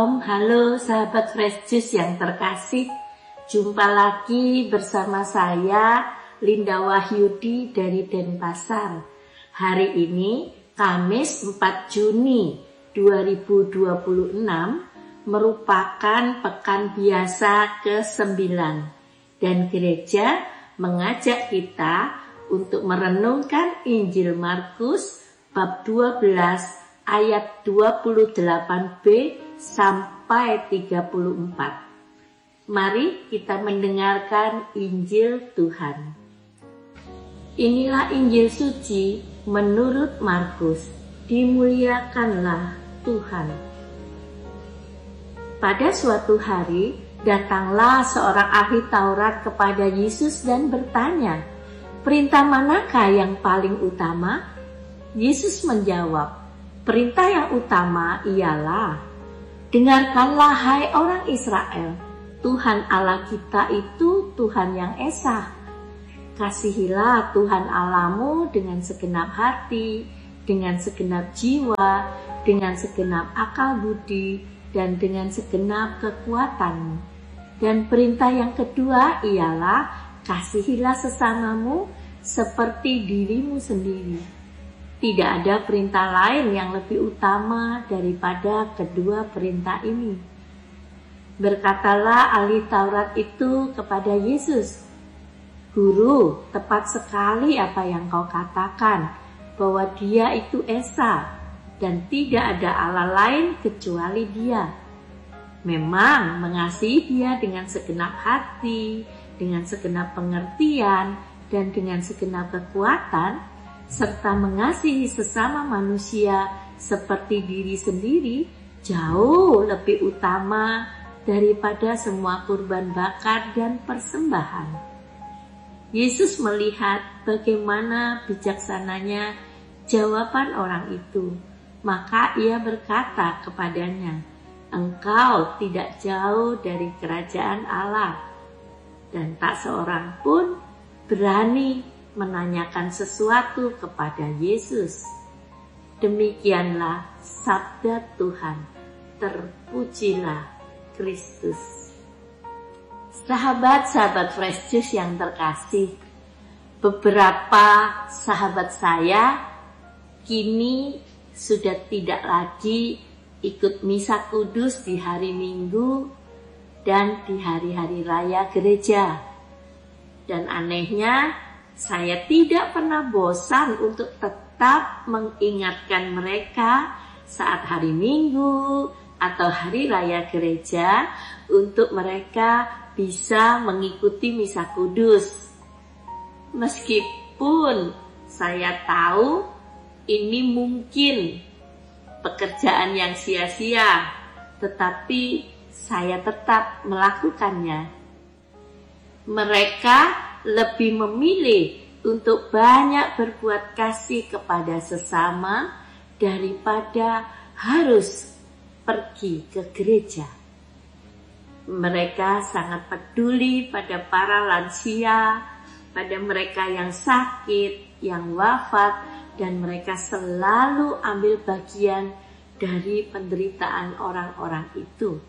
Halo sahabat Fresh Juice yang terkasih, jumpa lagi bersama saya Linda Wahyudi dari Denpasar. Hari ini Kamis 4 Juni 2026 merupakan pekan biasa ke-9 dan gereja mengajak kita untuk merenungkan Injil Markus bab 12 ayat 28b sampai 34. Mari kita mendengarkan Injil Tuhan. Inilah Injil suci menurut Markus. Dimuliakanlah Tuhan. Pada suatu hari, datanglah seorang ahli Taurat kepada Yesus dan bertanya, "Perintah manakah yang paling utama?" Yesus menjawab, "Perintah yang utama ialah, dengarkanlah hai orang Israel, Tuhan Allah kita itu Tuhan yang esa. Kasihilah Tuhan Allahmu dengan segenap hati, dengan segenap jiwa, dengan segenap akal budi, dan dengan segenap kekuatanmu. Dan perintah yang kedua ialah, kasihilah sesamamu seperti dirimu sendiri. Tidak ada perintah lain yang lebih utama daripada kedua perintah ini." Berkatalah ahli Taurat itu kepada Yesus, "Guru, tepat sekali apa yang kau katakan, bahwa Dia itu esa, dan tidak ada Allah lain kecuali Dia. Memang mengasihi Dia dengan segenap hati, dengan segenap pengertian, dan dengan segenap kekuatan, serta mengasihi sesama manusia seperti diri sendiri jauh lebih utama daripada semua kurban bakar dan persembahan." Yesus melihat bagaimana bijaksananya jawaban orang itu, maka ia berkata kepadanya, "Engkau tidak jauh dari kerajaan Allah." Dan tak seorang pun berani menanyakan sesuatu kepada Yesus. Demikianlah sabda Tuhan. Terpujilah Kristus. Sahabat-sahabat Fresh Juice yang terkasih, beberapa sahabat saya kini sudah tidak lagi ikut misa kudus di hari Minggu dan di hari-hari raya gereja. Dan anehnya, saya tidak pernah bosan untuk tetap mengingatkan mereka saat hari Minggu atau hari raya gereja untuk mereka bisa mengikuti misa kudus. Meskipun saya tahu ini mungkin pekerjaan yang sia-sia, tetapi saya tetap melakukannya. Mereka lebih memilih untuk banyak berbuat kasih kepada sesama daripada harus pergi ke gereja. Mereka sangat peduli pada para lansia, pada mereka yang sakit, yang wafat, dan mereka selalu ambil bagian dari penderitaan orang-orang itu.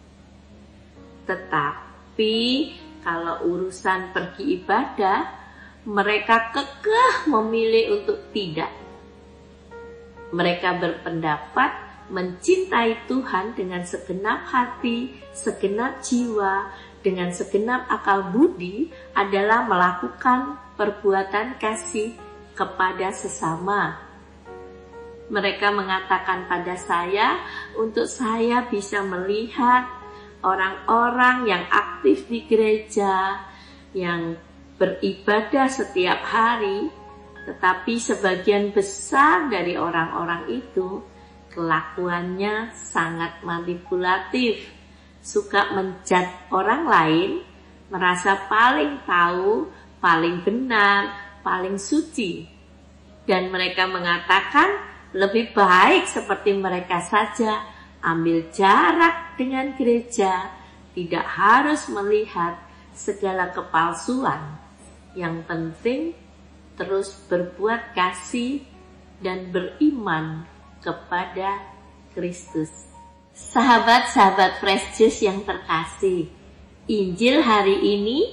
Tetapi kalau urusan pergi ibadah, mereka kekeh memilih untuk tidak. Mereka berpendapat mencintai Tuhan dengan segenap hati, segenap jiwa, dengan segenap akal budi adalah melakukan perbuatan kasih kepada sesama. Mereka mengatakan pada saya, untuk saya bisa melihat orang-orang yang aktif di gereja, yang beribadah setiap hari, tetapi sebagian besar dari orang-orang itu kelakuannya sangat manipulatif, suka menjat orang lain, merasa paling tahu, paling benar, paling suci. Dan mereka mengatakan lebih baik seperti mereka saja, ambil jarak dengan gereja, tidak harus melihat segala kepalsuan. Yang penting terus berbuat kasih dan beriman kepada Kristus. Sahabat-sahabat Fresh Juice yang terkasih, Injil hari ini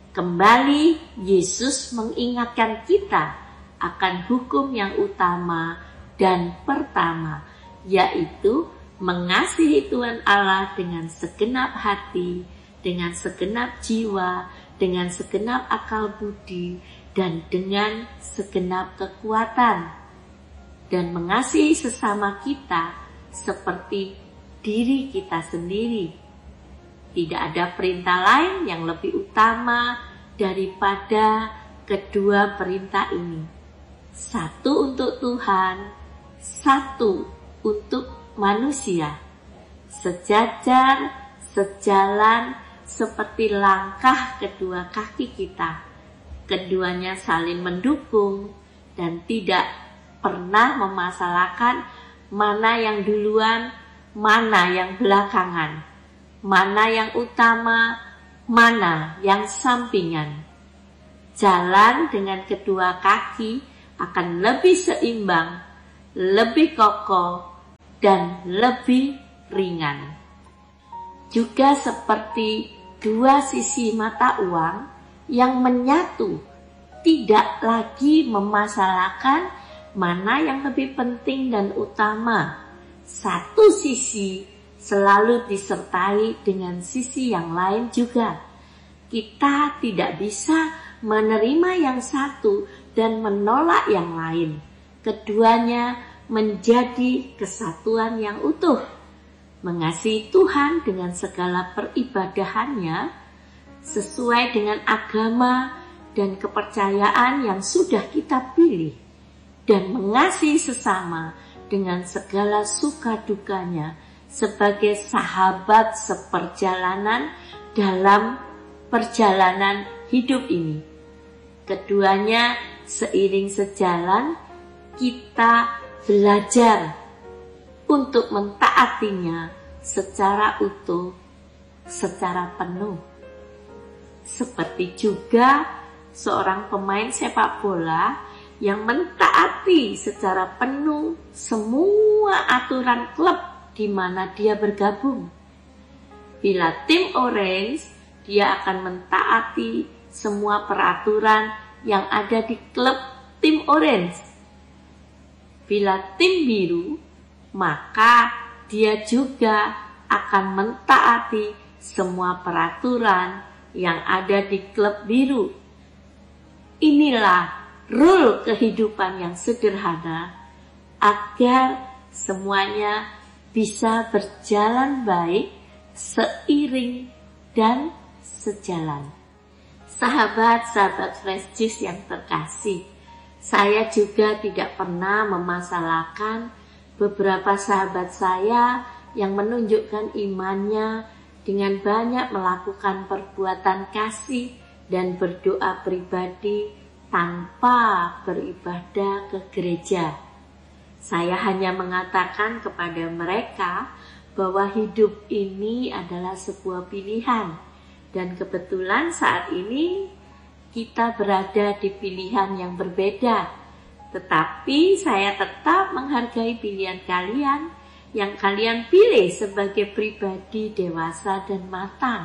kembali Yesus mengingatkan kita akan hukum yang utama dan pertama, yaitu mengasihi Tuhan Allah dengan segenap hati, dengan segenap jiwa, dengan segenap akal budi, dan dengan segenap kekuatan, dan mengasihi sesama kita seperti diri kita sendiri. Tidak ada perintah lain yang lebih utama daripada kedua perintah ini. Satu untuk Tuhan, satu untuk manusia. Sejajar, sejalan, seperti langkah kedua kaki kita. Keduanya saling mendukung dan tidak pernah memasalahkan mana yang duluan, mana yang belakangan, mana yang utama, mana yang sampingan. Jalan dengan kedua kaki akan lebih seimbang, lebih kokoh, dan lebih ringan. Juga seperti dua sisi mata uang yang menyatu, tidak lagi memasalahkan mana yang lebih penting dan utama. Satu sisi selalu disertai dengan sisi yang lain juga. Kita tidak bisa menerima yang satu dan menolak yang lain. Keduanya menjadi kesatuan yang utuh. Mengasihi Tuhan dengan segala peribadahannya sesuai dengan agama dan kepercayaan yang sudah kita pilih, dan mengasihi sesama dengan segala suka dukanya sebagai sahabat seperjalanan dalam perjalanan hidup ini. Keduanya seiring sejalan, kita belajar untuk mentaatinya secara utuh, secara penuh. Seperti juga seorang pemain sepak bola yang mentaati secara penuh semua aturan klub di mana dia bergabung. Bila tim orange, dia akan mentaati semua peraturan yang ada di klub tim orange. Bila tim biru, maka dia juga akan mentaati semua peraturan yang ada di klub biru. Inilah rule kehidupan yang sederhana agar semuanya bisa berjalan baik, seiring dan sejalan. Sahabat-sahabat Fresh Juice yang terkasih, saya juga tidak pernah memasalahkan beberapa sahabat saya yang menunjukkan imannya dengan banyak melakukan perbuatan kasih dan berdoa pribadi tanpa beribadah ke gereja. Saya hanya mengatakan kepada mereka bahwa hidup ini adalah sebuah pilihan, dan kebetulan saat ini kita berada di pilihan yang berbeda. Tetapi saya tetap menghargai pilihan kalian yang kalian pilih sebagai pribadi dewasa dan matang.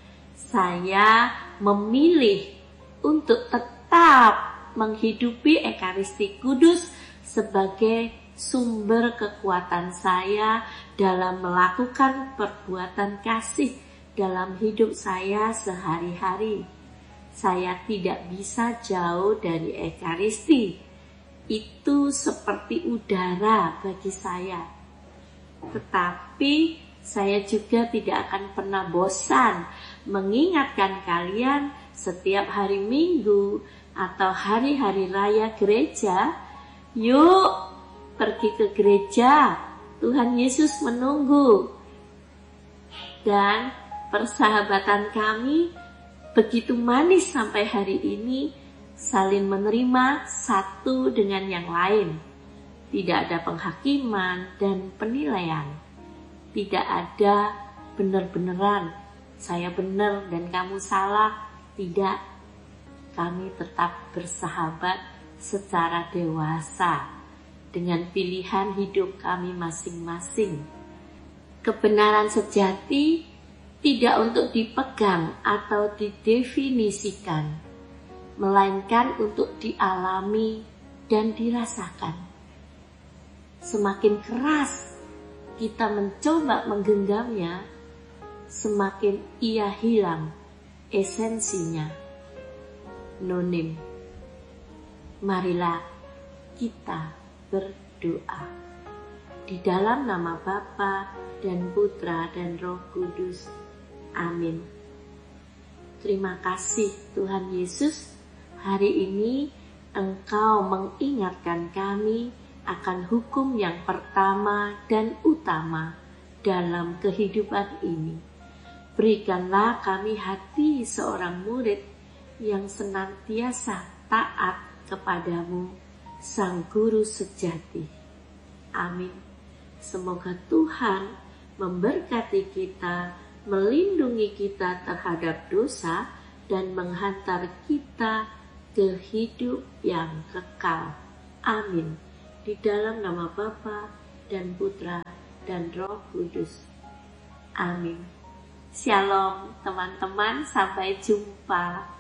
Saya memilih untuk tetap menghidupi Ekaristi Kudus sebagai sumber kekuatan saya dalam melakukan perbuatan kasih dalam hidup saya sehari-hari. Saya tidak bisa jauh dari Ekaristi. Itu seperti udara bagi saya. Tetapi saya juga tidak akan pernah bosan mengingatkan kalian setiap hari Minggu atau hari-hari raya gereja. Yuk pergi ke gereja, Tuhan Yesus menunggu. Dan persahabatan kami begitu manis sampai hari ini, saling menerima satu dengan yang lain. Tidak ada penghakiman dan penilaian. Tidak ada benar-beneran, saya benar dan kamu salah. Tidak, kami tetap bersahabat secara dewasa dengan pilihan hidup kami masing-masing. Kebenaran sejati tidak untuk dipegang atau didefinisikan, melainkan untuk dialami dan dirasakan. Semakin keras kita mencoba menggenggamnya, semakin ia hilang esensinya. Nonim. Marilah kita berdoa. Di dalam nama Bapa dan Putra dan Roh Kudus. Amin. Terima kasih Tuhan Yesus, hari ini Engkau mengingatkan kami akan hukum yang pertama dan utama dalam kehidupan ini. Berikanlah kami hati seorang murid yang senantiasa taat kepadamu, Sang Guru sejati. Amin. Semoga Tuhan memberkati kita, melindungi kita terhadap dosa, dan menghantar kita ke hidup yang kekal. Amin. Di dalam nama Bapa dan Putra dan Roh Kudus. Amin. Shalom teman-teman, sampai jumpa.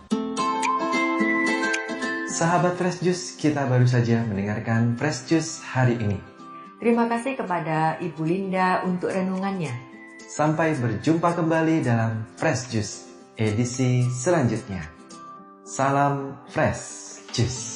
Sahabat Fresh Juice, kita baru saja mendengarkan Fresh Juice hari ini. Terima kasih kepada Ibu Linda untuk renungannya. Sampai berjumpa kembali dalam Fresh Juice edisi selanjutnya. Salam Fresh Juice.